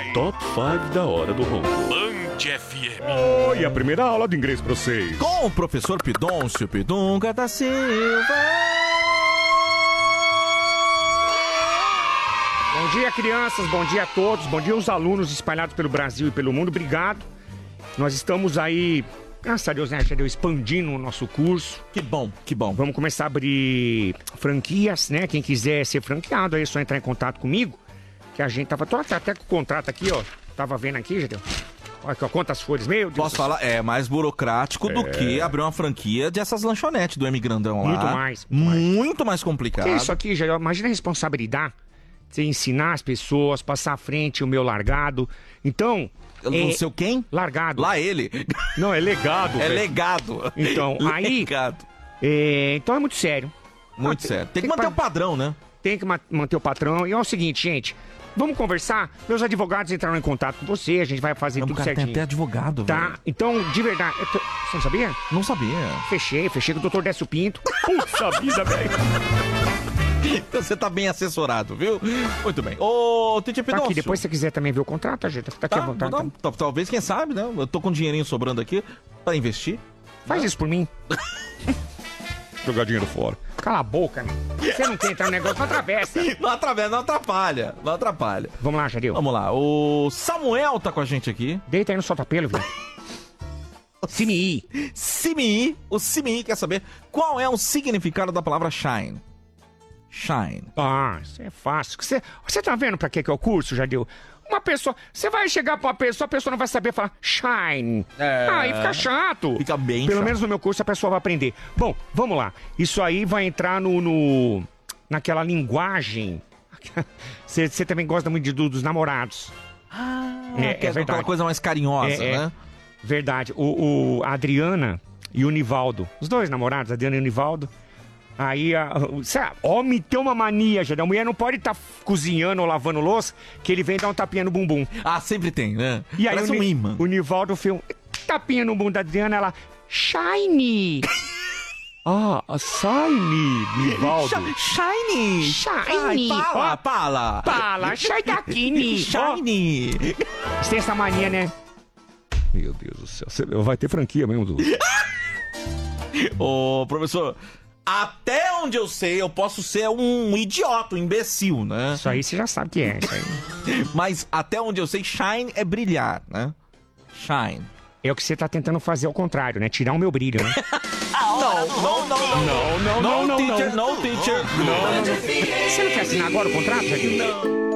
Top 5 da hora do ronco. Band FM. Oi, a primeira aula de inglês pra vocês. Com o professor Pidoncio Pidunga da Silva. Bom dia, crianças, bom dia a todos, bom dia aos alunos espalhados pelo Brasil e pelo mundo, obrigado. Nós estamos aí, graças a Deus, né, Jadeu, expandindo o nosso curso. Que bom, que bom. Vamos começar a abrir franquias, né, quem quiser ser franqueado, aí é só entrar em contato comigo, que a gente tô até com o contrato aqui, ó, tava vendo aqui, Jadeu. Olha aqui, ó, quantas folhas, meu Deus. Posso falar? É mais burocrático do que abrir uma franquia dessas lanchonetes do M Grandão lá. Muito mais. Muito mais complicado. Que isso aqui, Jadeu, imagina a responsabilidade. Você ensinar as pessoas, passar à frente o meu largado. Então... Não sei o quem? Largado. Lá ele. Não, é legado. É velho. legado. Então, aí... Legado. Então é muito sério. Muito sério. Tem que manter o padrão, né? Tem que manter o patrão. E é o seguinte, gente. Vamos conversar? Meus advogados entraram em contato com você. A gente vai fazer tudo certinho. Tem até advogado, tá? velho. Então, de verdade... Você não sabia? Não sabia. Fechei com o Dr. Décio Pinto. Puxa vida, velho. Então você tá bem assessorado, viu? Muito bem. Ô, Titi Tá Pidoncio. aqui, depois se você quiser também ver o contrato, a gente tá aqui à vontade. Talvez, quem sabe, né? Eu tô com um dinheirinho sobrando aqui pra investir. Faz isso por mim. Jogar dinheiro fora. Cala a boca, meu. Você não quer entrar no negócio, não atravessa. Não atravessa, não atrapalha. Não atrapalha. Vamos lá, Jadeu. Vamos lá. O Samuel tá com a gente aqui. Deita aí no solta-pelo, viu? Simi. Simi. O Simi quer saber qual é o significado da palavra shine. Shine. Ah, isso é fácil. Você tá vendo pra que é o curso, Jadeu? Uma pessoa... Você vai chegar pra uma pessoa, a pessoa não vai saber falar shine. Aí fica chato. Fica bem Pelo chato. menos no meu curso a pessoa vai aprender. Bom, vamos lá. Isso aí vai entrar naquela linguagem... Você também gosta muito dos namorados. É verdade. Aquela coisa mais carinhosa, né? Verdade. A Adriana e o Nivaldo. Os dois namorados, a Adriana e o Nivaldo. Aí, homem tem uma mania, já. A mulher não pode estar cozinhando ou lavando louça, que ele vem dar um tapinha no bumbum. Ah, sempre tem, né? E aí parece um imã. O Nivaldo fez um tapinha no bumbum da Adriana, ela... Shine! Shine, Nivaldo. Shiny! Shiny! Ai, fala! Sai daqui, Ni! Shiny! Você tem essa mania, né? Meu Deus do céu. Vai ter franquia mesmo, Du. Ô, professor... Até onde eu sei, eu posso ser um idiota, um imbecil, né? Isso aí você já sabe que é. Isso aí. Mas até onde eu sei, shine é brilhar, né? Shine. É o que você tá tentando fazer ao contrário, né? Tirar o meu brilho, né? Não, teacher. Você não quer assinar agora o contrato, Jadil?